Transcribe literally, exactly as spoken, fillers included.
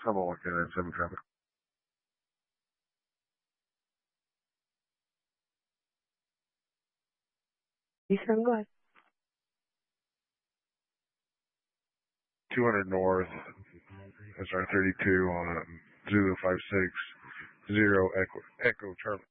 I'm on like that seven traffic. Eastern, go ahead. two hundred north. That's our thirty-two on Zulu five six zero Echo, Echo Charlie.